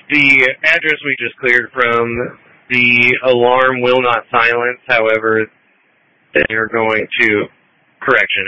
The address we just cleared from, the alarm will not silence. However, they are going to, correction,